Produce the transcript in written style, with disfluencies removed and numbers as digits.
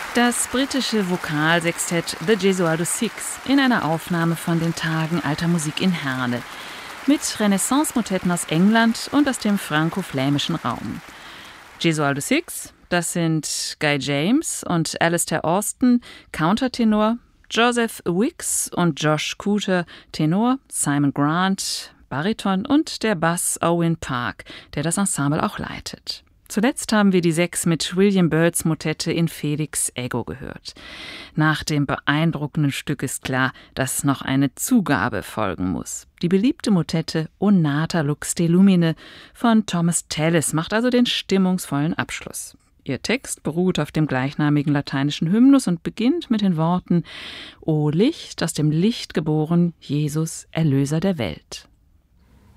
Das britische Vokalsextett The Gesualdo Six in einer Aufnahme von den Tagen alter Musik in Herne mit Renaissance-Motetten aus England und aus dem franko-flämischen Raum. Gesualdo Six, das sind Guy James und Alistair Austin, Countertenor, Joseph Wicks und Josh Cooter, Tenor, Simon Grant, Bariton und der Bass Owen Park, der das Ensemble auch leitet. Zuletzt haben wir die 6 mit William Byrds Motette in Felix Ego gehört. Nach dem beeindruckenden Stück ist klar, dass noch eine Zugabe folgen muss. Die beliebte Motette O Nata Lux de Lumine von Thomas Tallis macht also den stimmungsvollen Abschluss. Ihr Text beruht auf dem gleichnamigen lateinischen Hymnus und beginnt mit den Worten: O Licht, aus dem Licht geboren, Jesus, Erlöser der Welt.